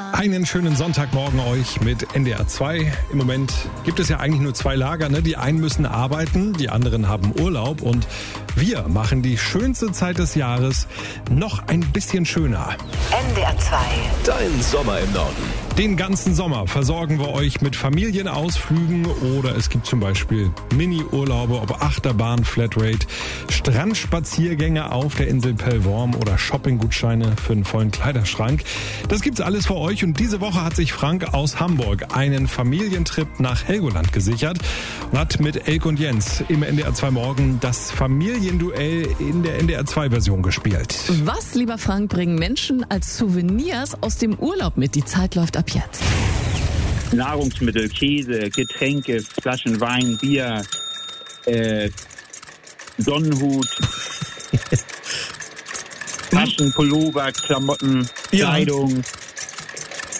Einen schönen Sonntagmorgen euch mit NDR 2. Im Moment gibt es ja eigentlich nur zwei Lager. Ne? Die einen müssen arbeiten, die anderen haben Urlaub. Und wir machen die schönste Zeit des Jahres noch ein bisschen schöner. NDR 2. Dein Sommer im Norden. Den ganzen Sommer versorgen wir euch mit Familienausflügen oder es gibt zum Beispiel Mini-Urlaube, ob Achterbahn, Flatrate, Strandspaziergänge auf der Insel Pellworm oder Shoppinggutscheine für einen vollen Kleiderschrank. Das gibt's alles für euch und diese Woche hat sich Frank aus Hamburg einen Familientrip nach Helgoland gesichert und hat mit Elke und Jens im NDR 2 Morgen das Familienduell in der NDR 2 Version gespielt. Was, lieber Frank, bringen Menschen als Souvenirs aus dem Urlaub mit? Die Zeit läuft ab jetzt. Nahrungsmittel, Käse, Getränke, Flaschen Wein, Bier, Sonnenhut, Taschen, Pullover, Klamotten, Kleidung.